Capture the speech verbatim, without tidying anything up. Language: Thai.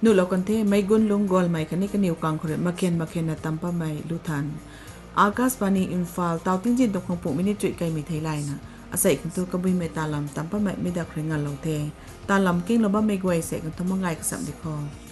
นูเรากันเทไม่กุนลุงกอลไม่คันนี้กันนิวกังคนมาเขียนมาเขียนนะตั้มป้าไม่ลุทันอากาศปานีอินฟาลตาวติ้งจินตกของผมไม่ได้จุดไกลไม่ไทยไลนะอาศัยกันตัวกบุยไม่ตาลำตั้มป้าไม่ไม่ดักเรื่องงานเราเทตาลำกิ้งเราบ้าไม่กวยเสกกันทั้งมังไงก็สัมดิคอ